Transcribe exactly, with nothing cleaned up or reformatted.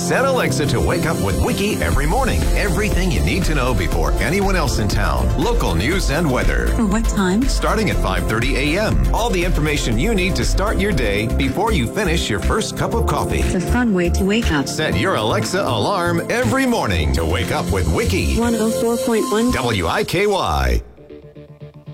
Set Alexa to wake up with Wiki every morning. Everything you need to know before anyone else in town. Local news and weather. For what time? Starting at five thirty a.m. All the information you need to start your day before you finish your first cup of coffee. It's a fun way to wake up. Set your Alexa alarm every morning to wake up with Wiki. one oh four point one W I K Y.